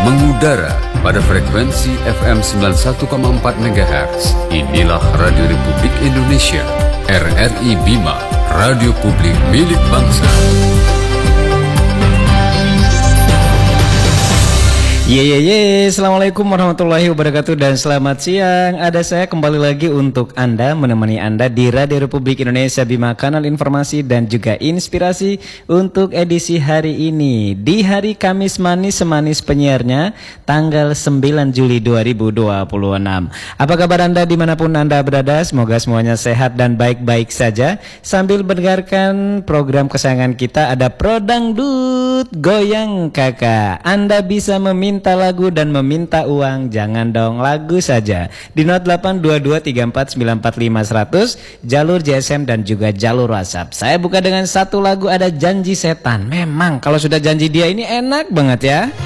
Mengudara pada frekuensi FM 91,4 MHz. Inilah Radio Republik Indonesia, RRI Bima, Radio Publik Milik Bangsa. Assalamualaikum warahmatullahi wabarakatuh dan selamat siang. Ada saya kembali lagi untuk Anda, menemani Anda di Radio Republik Indonesia Bima, kanal informasi dan juga inspirasi untuk edisi hari ini. Di hari Kamis manis semanis penyiarnya, tanggal 9 Juli 2026. Apa kabar Anda dimanapun Anda berada? Semoga semuanya sehat dan baik-baik saja. Sambil mendengarkan program kesayangan kita, ada Prodangdut Goyang Kakak. Anda bisa meminta lagu dan meminta uang, jangan dong lagu saja di 082234945100, jalur GSM dan juga jalur WhatsApp. Saya buka dengan satu lagu, ada Janji Setan. Memang kalau sudah janji dia ini enak banget ya.